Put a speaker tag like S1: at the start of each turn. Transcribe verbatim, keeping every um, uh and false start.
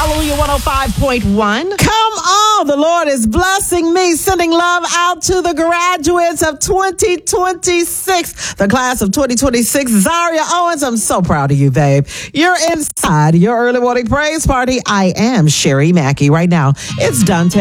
S1: Hallelujah one oh five point one.
S2: Come on, the Lord is blessing me, sending love out to the graduates of twenty twenty-six, the class of twenty twenty-six. Zaria Owens, I'm so proud of you, babe. You're inside your early morning praise party. I am Sherry Mackey right now. It's Dante.